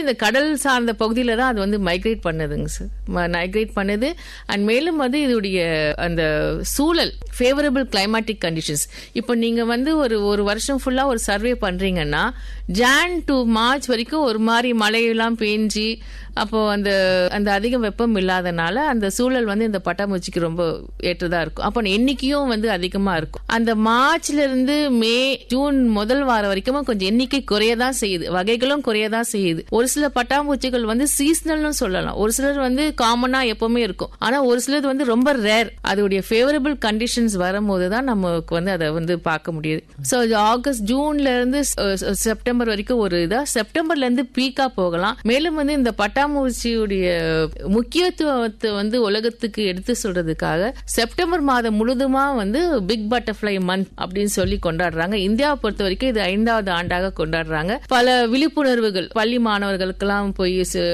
இந்த கடல் சார்ந்த பகுதியில தான் அது வந்து மைக்ரேட் பண்ணுதுங்க சார். மைக்ரேட் பண்ணுது. அண்ட் மேலும் வந்து இதோடைய அந்த சூழல் ஃபேவரபிள் கிளைமேட்டிக் கண்டிஷன்ஸ். இப்போ நீங்க வந்து ஒரு வருஷம் ஃபுல்லா ஒரு சர்வே பண்றீங்கன்னா ஜான் டு மார்ச் வரைக்கும் ஒரு மாதிரி மழையெல்லாம் பேஞ்சி அப்போ அந்த அதிக வெப்பம் இல்லாதனால அந்த சூழல் வந்து இந்த பட்டாம்பூச்சிக்கு ரொம்ப ஏற்றதா இருக்கும். அப்போ எண்ணிக்கையும் வந்து அதிகமா இருக்கும். அந்த மார்ச்ல இருந்து மே ஜூன் முதல் வாரம் வரைக்கும் கொஞ்சம் எண்ணிக்கை குறையதான் செய்யுது, வகைகளும் குறையதான் செய்யுது. ஒரு சில பட்டாம்பூச்சிகள் வந்து சீசனல்னு சொல்லலாம், ஒரு சிலர் வந்து காமனா எப்பவுமே இருக்கும். ஆனா ஒரு சிலது வந்து ரொம்ப ரேர். அதோடைய ஃபேவரபிள் கண்டிஷன்ஸ் வரும்போதுதான் நமக்கு வந்து அதை வந்து பார்க்க முடியுது. ஸோ ஆகஸ்ட் ஜூன்ல இருந்து செப்டம்பர் வரைக்கும் ஒரு இதா, செப்டம்பர்ல இருந்து பீக்கா போகலாம். மேலும் வந்து இந்த பட்டாம்பூச்சியுடைய முக்கியத்துவத்தை வந்து உலகத்துக்கு எடுத்து சொல்றதுக்காக செப்டம்பர் மாதம் முழுதுமா வந்து பிக் பட்டர்ஃபிளை மந்த் அப்படின்னு சொல்லி கொண்டாடுறாங்க. இந்தியாவை பொறுத்த வரைக்கும் இது 5வது ஆண்டாக கொண்டாடுறாங்க. பல விழிப்புணர்வுகள் பள்ளி மாணவர்களுக்கெல்லாம் போய்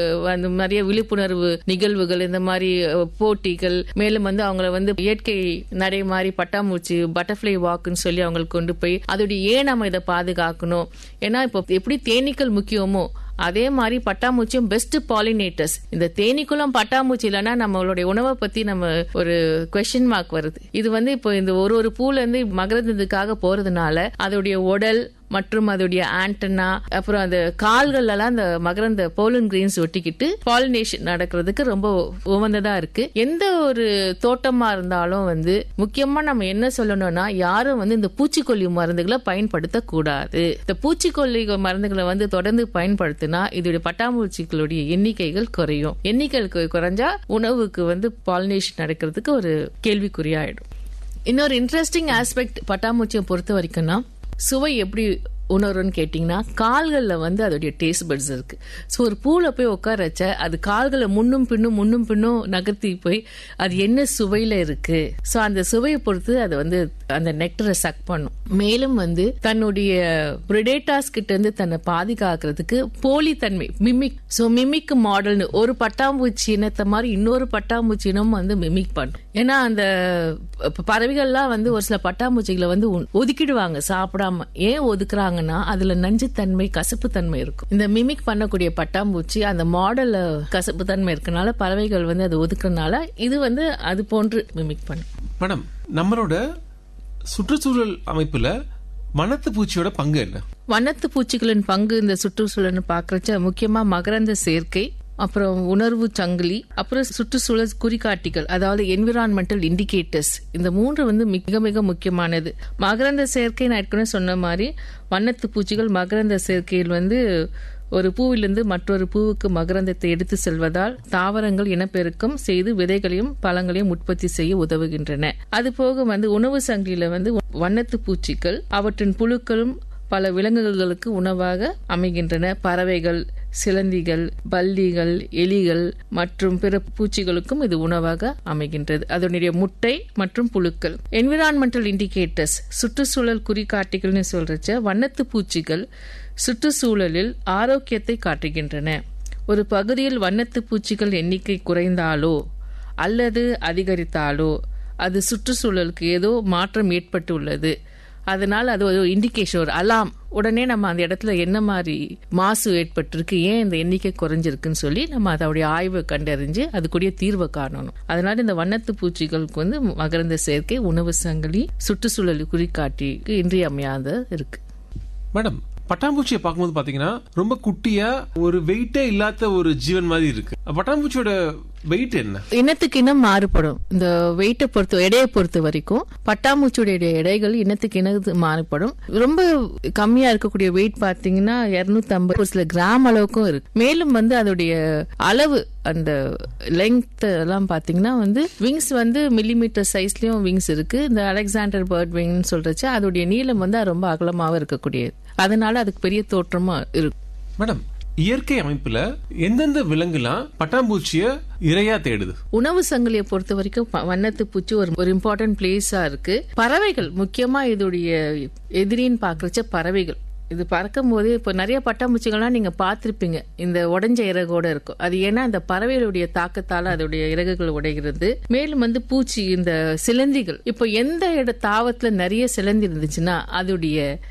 நிறைய விழிப்புணர்வு நிகழ்வுகள், இந்த மாதிரி போட்டிகள், மேலும் வந்து அவங்கள வந்து இயற்கை நடை மாதிரி பட்டாம்பூச்சி பட்டர்ஃபிளை வாக்குன்னு சொல்லி அவங்களுக்கு கொண்டு போய் அதோடைய ஏன் நம்ம இதை பாதுகாக்கணும். ஏன்னா இப்போ எப்படி தேனீக்கள் முக்கியமோ அதே மாதிரி பட்டாம்பூச்சியும் பெஸ்ட் பாலினேட்டர்ஸ். இந்த தேனீக்குளம் பட்டாம்பூச்சி இல்லைன்னா நம்மளுடைய உணவை பத்தி நம்ம ஒரு குவெஸ்டின் மார்க் வருது. இது வந்து இப்போ இந்த ஒரு பூல இருந்து மகரந்ததுக்காக போறதுனால அதோடைய உடல் மற்றும் அதோடைய ஆண்டனா அப்புறம் அந்த கால்கள் எல்லாம் அந்த மகரந்த போலன் கிரெயின்ஸ் ஒட்டிக்கிட்டு பாலினேஷன் நடக்கிறதுக்கு ரொம்ப உகந்ததா இருக்கு. எந்த ஒரு தோட்டமா இருந்தாலும் வந்து முக்கியமா நம்ம என்ன சொல்லணும்னா யாரும் வந்து இந்த பூச்சிக்கொல்லி மருந்துகளை பயன்படுத்த கூடாது. இந்த பூச்சிக்கொல்லி மருந்துகளை வந்து தொடர்ந்து பயன்படுத்தினா இதோடைய பட்டாம்பூச்சிகளுடைய எண்ணிக்கைகள் குறையும். எண்ணிக்கைகள் குறைஞ்சா உணவுக்கு வந்து பாலினேஷன் நடக்கிறதுக்கு ஒரு கேள்விக்குறியாயிடும். இன்னொரு இன்ட்ரெஸ்டிங் ஆஸ்பெக்ட் பட்டாம்பூச்சியை பொறுத்த வரைக்கும்னா சுவை எப்படி உணருன்னு கேட்டீங்கன்னா கால்கள்ல வந்து அதோடைய டேஸ்ட் பட்ஸ் இருக்கு. ஸோ ஒரு பூல போய் உட்கார வச்ச அது கால்களை முன்னும் பின்னும் நகர்த்தி போய் அது என்ன சுவையில இருக்கு. ஸோ அந்த சுவையை பொறுத்து அது வந்து அந்த நெக்டரை சக் பண்ணும். மேலும் வந்து தன்னுடைய பிரெடேட்டாஸ் கிட்ட இருந்து தன்னை பாதுகாக்கிறதுக்கு போலித்தன்மை மிமிக். ஸோ மிமிக் மாடல்னு ஒரு பட்டாம்பூச்சி இனத்தை மாதிரி இன்னொரு பட்டாம்பூச்சி இனம் வந்து மிமிக் பண்ணும். ஏன்னா அந்த பறவைகள்லாம் வந்து ஒரு சில பட்டாம்பூச்சிகளை வந்து ஒதுக்கிடுவாங்க சாப்பிடாம. ஏன் ஒதுக்குறாங்க? அதுல நஞ்சுத்தன்மை கசப்பு தன்மை இருக்கும். இந்த மிமிக் பண்ணக்கூடிய பட்டாம்பூச்சி அந்த மாடல்ல கசப்பு தன்மை இருக்கனால பறவைகள் வந்து அதை ஒதுக்குறதுனால இது வந்து அது போன்று மிமிக் பண்ணும். மேடம், நம்மளோட சுற்றுச்சூழல் அமைப்புல வண்ணத்து பூச்சியோட பங்கு என்ன? வண்ணத்து பூச்சிகளின் பங்கு இந்த சுற்றுச்சூழல் பாக்குறச்ச முக்கியமா மகரந்த சேர்க்கை, அப்புறம் உணர்வு சங்கிலி, அப்புறம் சுற்றுச்சூழல் குறிகாட்டிகள், அதாவது என்விரான்மெண்டல் இண்டிகேட்டர்ஸ். இந்த 3 வந்து மிக மிக முக்கியமானது. மகரந்த சேர்க்கை நான் ஏற்கனவே சொன்ன மாதிரி வண்ணத்து பூச்சிகள் மகரந்த சேர்க்கையில் வந்து ஒரு பூவிலிருந்து மற்றொரு பூவுக்கு மகரந்தத்தை எடுத்து செல்வதால் தாவரங்கள் இனப்பெருக்கம் செய்து விதைகளையும் பழங்களையும் உற்பத்தி செய்ய உதவுகின்றன. அது போக வந்து உணவு சங்கிலியில வந்து வண்ணத்து பூச்சிகள் அவற்றின் புழுக்களும் பல விலங்குகளுக்கு உணவாக அமைகின்றன. பறவைகள், சிலந்திகள், பல்லிகள், எலிகள் மற்றும் பிற பூச்சிகளுக்கும் இது உணவாக அமைகின்றது. அதனுடைய முட்டை மற்றும் புழுக்கள். என்விரான்மெண்டல் இண்டிகேட்டர்ஸ் சுற்றுச்சூழல் குறிகாட்டிகள்னு சொல்றச்ச வண்ணத்து பூச்சிகள் சுற்றுச்சூழலில் ஆரோக்கியத்தை காட்டுகின்றன. ஒரு பகுதியில் வண்ணத்து பூச்சிகள் எண்ணிக்கை குறைந்தாலோ அல்லது அதிகரித்தாலோ அது சுற்றுச்சூழலுக்கு ஏதோ மாற்றம் ஏற்பட்டு உள்ளது. அதனால அது ஒரு இண்டிகேஷன், ஒரு அலாம். உடனே நம்ம அந்த இடத்துல என்ன மாதிரி மாசு ஏற்பட்டிருக்கு, ஏன் இந்த எண்ணிக்கை குறைஞ்சிருக்குன்னு சொல்லி நம்ம அதோடைய ஆய்வை கண்டறிஞ்சு அதுக்குரிய தீர்வை காணணும். அதனால இந்த வண்ணத்து பூச்சிகளுக்கு வந்து மகரந்த சேர்க்கை, உணவு சங்கிலி, சுற்றுச்சூழல் குறிகாட்டிக்கு இன்றியமையாத இருக்கு. மேடம், பட்டாம்பூச்சியை பார்க்கும்போது பாத்தீங்கன்னா ரொம்ப குட்டியா ஒரு வெயிட்டே இல்லாத ஒரு ஜீவன் மாதிரி இருக்கு. பட்டாம்பூச்சியோட வெயிட் என்ன? இனத்துக்கு இனம் மாறுபடும். இந்த வெயிட்டை பொறுத்த எடையை பொறுத்த வரைக்கும் பட்டாம்பூச்சியோட எடைகள் இனத்துக்கு இனத்து மாறுபடும். ரொம்ப கம்மியா இருக்கக்கூடிய வெயிட் பாத்தீங்கன்னா 250 ஒரு சில கிராம் அளவுக்கும் இருக்கு. மேலும் வந்து அதோடைய அளவு அந்த லெங்த் எல்லாம் பாத்தீங்கன்னா வந்து விங்ஸ் வந்து மில்லிமீட்டர் சைஸ்லயும் விங்ஸ் இருக்கு. இந்த அலெக்சாண்டர் பேர்ட் விங் சொல்றச்சு அதோடைய நீளம் வந்து ரொம்ப அகலமாவும் இருக்கக்கூடியது. அதனால அதுக்கு பெரிய தோற்றமா இருக்கு. மேடம், இயற்கை அமைப்புல எந்தெந்த விலங்குலாம் பட்டாம்பூச்சிய இரையா தேடுது? உணவு சங்கிலியை பொறுத்த வரைக்கும் வண்ணத்து பூச்சி ஒரு இம்பார்ட்டன்ட் பிளேஸா இருக்கு. பறவைகள் முக்கியமா இதோடைய எதிரின்னு பாக்குறச்ச பறவைகள். இது பறக்கும் போது இப்ப நிறைய பட்டாம்பூச்சிகள்லாம் நீங்க பாத்திருப்பீங்க இந்த உடைஞ்ச இறகோட இருக்கும். அது ஏன்னா அந்த பறவைகளுடைய தாக்கத்தால அதோடைய இறகுகள் உடைகிறது. மேலும் வந்து பூச்சி இந்த சிலந்திகள், இப்ப எந்த தாவத்துல நிறைய சிலந்தி இருந்துச்சுன்னா அதோடைய